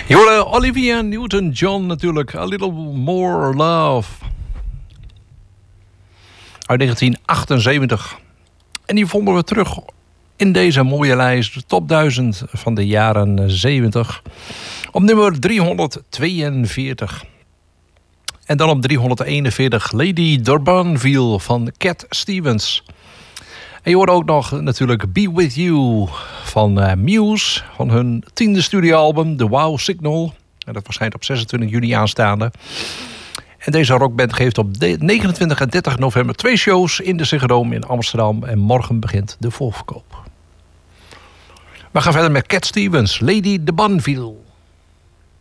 Je hoorde Olivia Newton-John natuurlijk. A Little More Love. Uit 1978. En die vonden we terug in deze mooie lijst. De top 1000 van de jaren 70. Op nummer 342. En dan op 341 Lady D'Urbanville van Cat Stevens. En je hoort ook nog natuurlijk Be With You van Muse. Van hun 10e studioalbum The Wow Signal. En dat verschijnt op 26 juni aanstaande. En deze rockband geeft op 29 en 30 november 2 shows in de Ziggo Dome in Amsterdam. En morgen begint de voorverkoop. We gaan verder met Cat Stevens, Lady D'Urbanville.